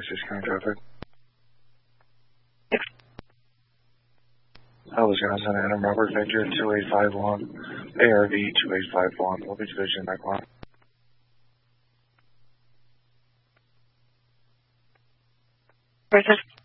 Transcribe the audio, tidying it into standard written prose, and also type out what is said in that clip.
County traffic. Elvis Johnson, Adam Robert Victor 2851, ARV 2851, will be division back line. Versus